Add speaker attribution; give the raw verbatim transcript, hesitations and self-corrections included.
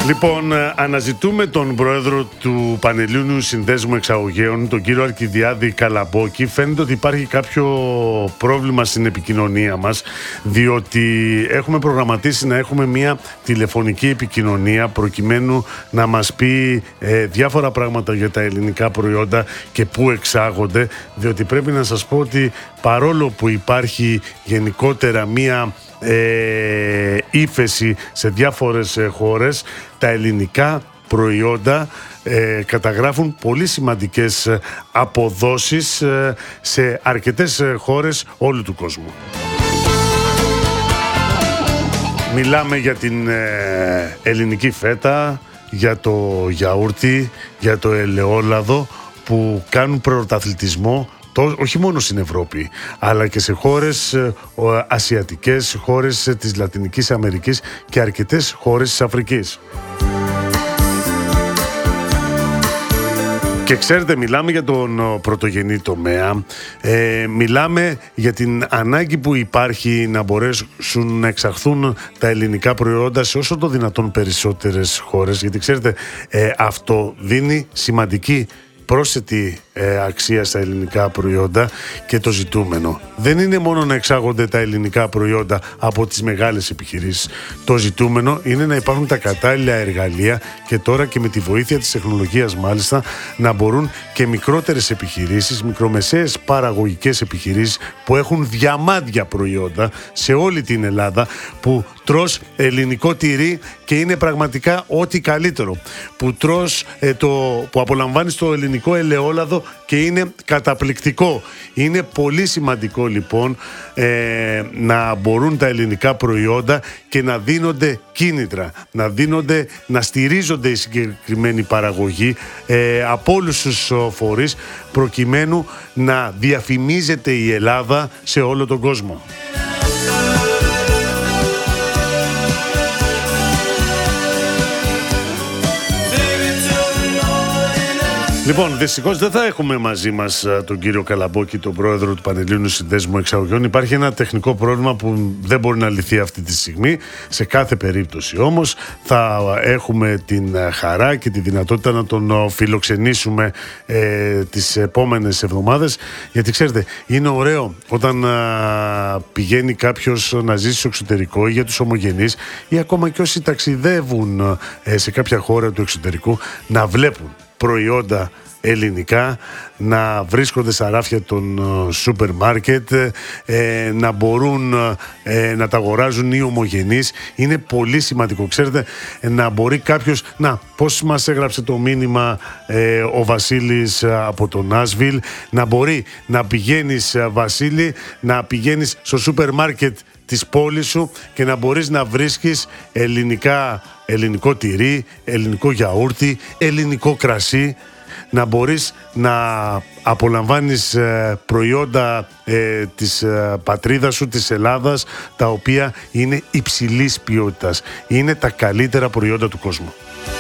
Speaker 1: Λοιπόν, αναζητούμε τον πρόεδρο του Πανελλήνιου Συνδέσμου Εξαγωγέων, τον κύριο Αρκιδιάδη Καλαμπόκη. Φαίνεται ότι υπάρχει κάποιο πρόβλημα στην επικοινωνία μας, διότι έχουμε προγραμματίσει να έχουμε μια τηλεφωνική επικοινωνία προκειμένου να μας πει ε, διάφορα πράγματα για τα ελληνικά προϊόντα και πού εξάγονται, διότι πρέπει να σας πω ότι παρόλο που υπάρχει γενικότερα μια ε, ύφεση σε διάφορες χώρες, τα ελληνικά προϊόντα ε, καταγράφουν πολύ σημαντικές αποδόσεις ε, σε αρκετές χώρες όλου του κόσμου. Μιλάμε για την ε, ελληνική φέτα, για το γιαούρτι, για το ελαιόλαδο που κάνουν πρωταθλητισμό όχι μόνο στην Ευρώπη, αλλά και σε χώρες ε, ασιατικές, χώρες ε, της Λατινικής Αμερικής και αρκετές χώρες της Αφρικής. Και ξέρετε, μιλάμε για τον πρωτογενή τομέα, ε, μιλάμε για την ανάγκη που υπάρχει να μπορέσουν να εξαχθούν τα ελληνικά προϊόντα σε όσο το δυνατόν περισσότερες χώρες, γιατί ξέρετε, ε, αυτό δίνει σημαντική πρόσθετη ε, αξία στα ελληνικά προϊόντα και το ζητούμενο δεν είναι μόνο να εξάγονται τα ελληνικά προϊόντα από τις μεγάλες επιχειρήσεις. Το ζητούμενο είναι να υπάρχουν τα κατάλληλα εργαλεία και τώρα και με τη βοήθεια της τεχνολογίας μάλιστα να μπορούν και μικρότερες επιχειρήσεις, μικρομεσαίες παραγωγικές επιχειρήσεις που έχουν διαμάντια προϊόντα σε όλη την Ελλάδα, που τρως ελληνικό τυρί και είναι πραγματικά ό,τι καλύτερο, που τρως ε, το, που απολαμβάνεις το ελληνικό ελαιόλαδο και είναι καταπληκτικό. Είναι πολύ σημαντικό λοιπόν ε, να μπορούν τα ελληνικά προϊόντα και να δίνονται κίνητρα, να δίνονται, να στηρίζονται η συγκεκριμένη παραγωγή ε, από όλους τους φορείς, προκειμένου να διαφημίζεται η Ελλάδα σε όλο τον κόσμο. Λοιπόν, δυστυχώς δεν θα έχουμε μαζί μας τον κύριο Καλαμπόκη, τον πρόεδρο του Πανελλήνιου Συνδέσμου Εξαγωγέων. Υπάρχει ένα τεχνικό πρόβλημα που δεν μπορεί να λυθεί αυτή τη στιγμή. Σε κάθε περίπτωση όμως θα έχουμε την χαρά και τη δυνατότητα να τον φιλοξενήσουμε ε, τις επόμενες εβδομάδες. Γιατί ξέρετε, είναι ωραίο όταν α, πηγαίνει κάποιος να ζήσει στο εξωτερικό, ή για τους ομογενείς ή ακόμα και όσοι ταξιδεύουν ε, σε κάποια χώρα του εξωτερικού, να βλέπουν προϊόντα ελληνικά, να βρίσκονται στα ράφια των σούπερ μάρκετ, ε, να μπορούν ε, να τα αγοράζουν οι ομογενείς. Είναι πολύ σημαντικό, ξέρετε, να μπορεί κάποιος, να, πώς μας έγραψε το μήνυμα ε, ο Βασίλης από το Νάσβιλ, να μπορεί να πηγαίνεις, Βασίλη, να πηγαίνεις στο σούπερ μάρκετ της πόλης σου και να μπορείς να βρίσκεις ελληνικά, ελληνικό τυρί, ελληνικό γιαούρτι, ελληνικό κρασί, να μπορείς να απολαμβάνεις ε, προϊόντα ε, της ε, πατρίδας σου, της Ελλάδας, τα οποία είναι υψηλής ποιότητας. Είναι τα καλύτερα προϊόντα του κόσμου.